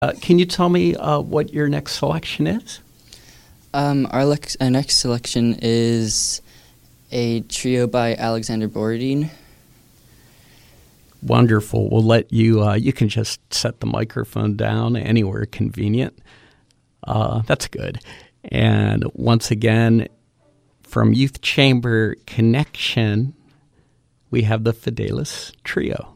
Can you tell me what your next selection is? Our next selection is a trio by Alexander Borodin. Wonderful. We'll let you, you can just set the microphone down anywhere convenient. That's good. And once again, from Youth Chamber Connection, we have the Fidelis Trio.